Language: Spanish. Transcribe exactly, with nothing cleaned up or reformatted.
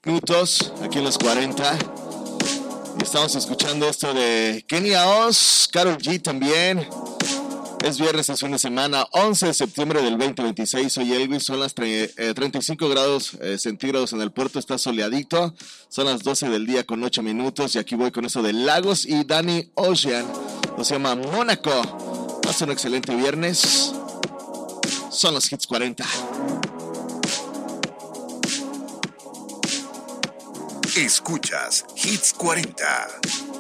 minutos aquí en los cuarenta. Y estamos escuchando esto de Kenia Oz, Karol G también. Es viernes, es fin de semana, once de septiembre del veinte veintiséis. Soy Elvis, son las tre- eh, treinta y cinco grados eh, centígrados en el puerto, está soleadito. Son las doce del día con ocho minutos. Y aquí voy con eso de Lagos y Danny Ocean. Lo se llama Mónaco. Hace un excelente viernes. Son los Hits cuarenta. Escuchas Hits cuarenta.